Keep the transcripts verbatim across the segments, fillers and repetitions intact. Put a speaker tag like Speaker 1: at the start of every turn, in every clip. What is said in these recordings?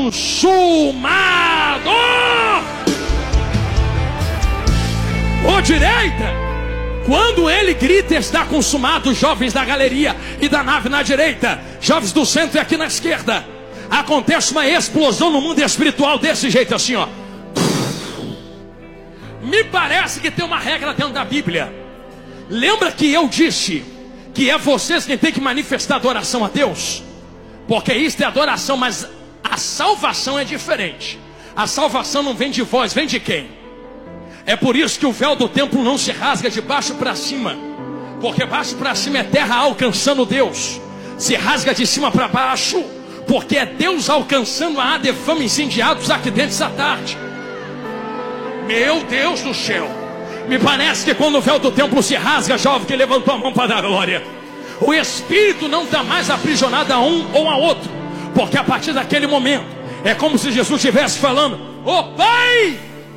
Speaker 1: consumado. Ô direita, quando ele grita está consumado, jovens da galeria e da nave na direita, jovens do centro e aqui na esquerda, acontece uma explosão no mundo espiritual desse jeito assim, ó. Me parece que tem uma regra dentro da Bíblia. Lembra que eu disse que é vocês quem tem que manifestar adoração a Deus? Porque isso é adoração, mas a salvação é diferente. A salvação não vem de vós, vem de quem? É por isso que o véu do templo não se rasga de baixo para cima, porque baixo para cima é terra alcançando Deus. Se rasga de cima para baixo, porque é Deus alcançando a adefama incendiados aqui dentro essa tarde. Meu Deus do céu, me parece que quando o véu do templo se rasga, jovem que levantou a mão para dar glória, o Espírito não está mais aprisionado a um ou a outro, porque a partir daquele momento é como se Jesus estivesse falando: ô Pai,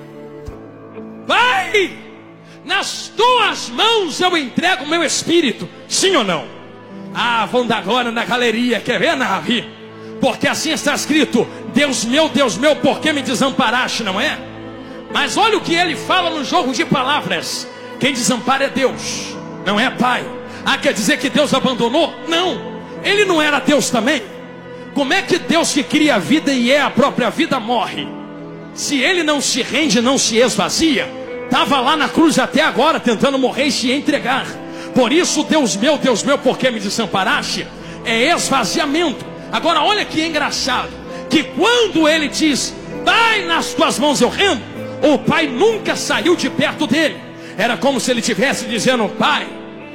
Speaker 1: Pai, nas tuas mãos eu entrego o meu Espírito. Sim ou não? Ah, vão dar glória na galeria, quer ver, Navi? Porque assim está escrito: Deus meu, Deus meu, por que me desamparaste, não é? Mas olha o que ele fala no jogo de palavras: quem desampara é Deus, não é Pai. Ah, quer dizer que Deus abandonou? Não, ele não era Deus também. Como é que Deus que cria a vida e é a própria vida morre? Se ele não se rende, não se esvazia, estava lá na cruz até agora tentando morrer e se entregar. Por isso, Deus meu, Deus meu, por que me desamparaste? É esvaziamento. Agora olha que engraçado, que quando ele diz: Pai, nas tuas mãos eu rendo, o Pai nunca saiu de perto dele. Era como se ele estivesse dizendo: Pai,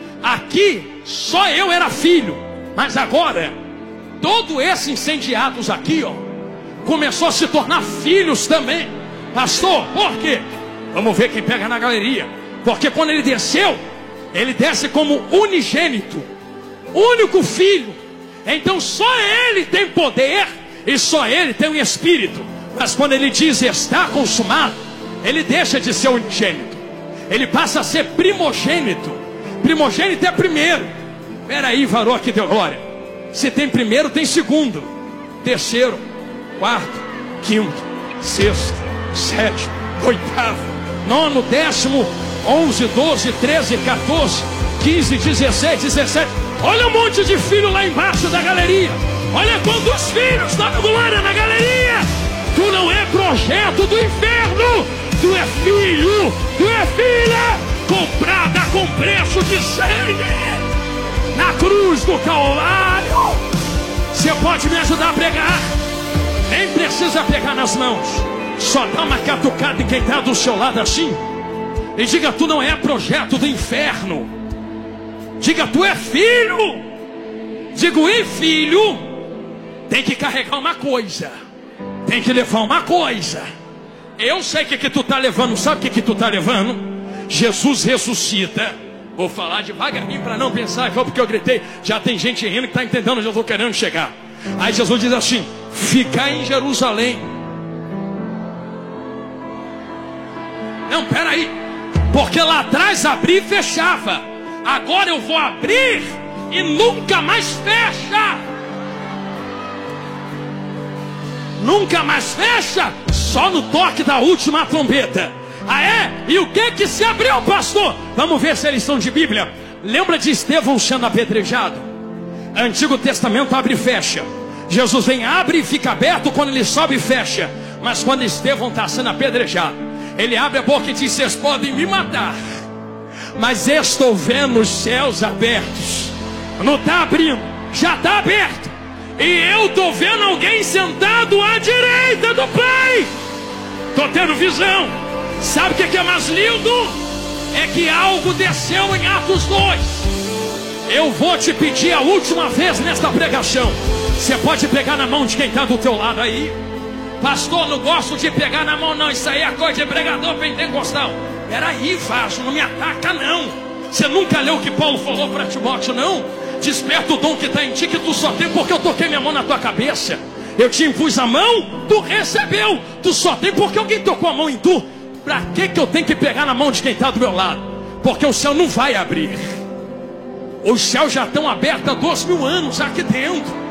Speaker 1: aqui só eu era filho, mas agora todos esses incendiados aqui, ó, começou a se tornar filhos também. Pastor, por quê? Vamos ver quem pega na galeria. Porque quando ele desceu, ele desce como unigênito, único filho. Então só ele tem poder e só ele tem um espírito. Mas quando ele diz está consumado, ele deixa de ser unigênito, ele passa a ser primogênito. Primogênito é primeiro. Peraí, varou que deu glória. Se tem primeiro, tem segundo, terceiro, quarto, quinto, sexto, sétimo, oitavo, nono, décimo, onze, doze, treze, quatorze, quinze, dezesseis, dezessete. Olha um monte de filho lá embaixo da galeria. Olha quantos filhos dando glória na galeria. Tu não é projeto do inferno, tu é filho, tu é filha, comprada com preço de sangue na cruz do Calvário. Você pode me ajudar a pregar? Nem precisa pegar nas mãos, só dá uma catucada em quem está do seu lado assim e diga: tu não é projeto do inferno. Diga: tu é filho. Digo: e filho tem que carregar uma coisa, tem que levar uma coisa. Eu sei o que, que tu está levando. Sabe o que, que tu está levando? Jesus ressuscita. Vou falar devagarinho para não pensar que foi porque eu gritei. Já tem gente rindo que está entendendo onde eu estou querendo chegar. Aí Jesus diz assim: ficar em Jerusalém. Não, peraí, porque lá atrás abria e fechava. Agora eu vou abrir e nunca mais fecha. Nunca mais fecha, só no toque da última trombeta. Ah é? E o que que se abriu, pastor? Vamos ver se é lição de Bíblia. Lembra de Estevão sendo apedrejado? Antigo Testamento abre e fecha. Jesus vem, abre e fica aberto quando ele sobe e fecha. Mas quando Estevão está sendo apedrejado, ele abre a boca e diz: vocês podem me matar, mas estou vendo os céus abertos. Não está abrindo, já está aberto. E eu estou vendo alguém sentado à direita do Pai. Estou tendo visão. Sabe o que é mais lindo? É que algo desceu em Atos dois. Eu vou te pedir a última vez nesta pregação. Você pode pegar na mão de quem está do teu lado aí. Pastor, não gosto de pegar na mão não. Isso aí é coisa de pregador pentecostal. Peraí, vaso, não me ataca não. Você nunca leu o que Paulo falou para Timóteo, não? Desperta o dom que está em ti, que tu só tem porque eu toquei minha mão na tua cabeça. Eu te impus a mão, tu recebeu. Tu só tem porque alguém tocou a mão em tu. Para que que eu tenho que pegar na mão de quem está do meu lado? Porque o céu não vai abrir. Os céus já estão abertos há dois mil anos aqui dentro.